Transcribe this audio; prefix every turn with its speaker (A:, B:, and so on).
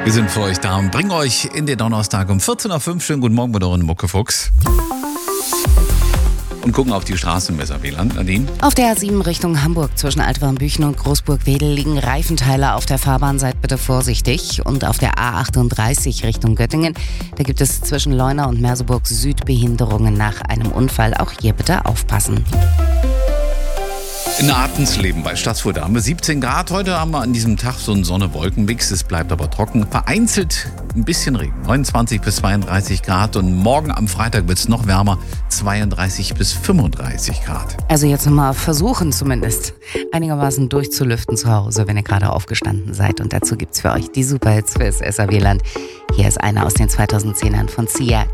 A: Wir sind für euch da und bringen euch in den Donnerstag um 14.05 Uhr. Schönen guten Morgen mit euren Muckefuchs. Und gucken auf die Straßen im SAW-Land, Nadine.
B: Auf der A7 Richtung Hamburg zwischen Altwarmbüchen und Großburg-Wedel liegen Reifenteile auf der Fahrbahn. Seid bitte vorsichtig. Und auf der A38 Richtung Göttingen, da gibt es zwischen Leuna und Merseburg Süd Behinderungen nach einem Unfall. Auch hier bitte aufpassen.
A: In Artensleben bei Stadtfurt haben wir 17 Grad. Heute haben wir an diesem Tag so einen Sonne-Wolken-Mix. Es bleibt aber trocken. Vereinzelt ein bisschen Regen. 29 bis 32 Grad. Und morgen am Freitag wird es noch wärmer. 32 bis 35 Grad.
B: Also jetzt nochmal versuchen zumindest einigermaßen durchzulüften zu Hause, wenn ihr gerade aufgestanden seid. Und dazu gibt's für euch die Superhits fürs SAW-Land. Hier ist einer aus den 2010ern von Sia.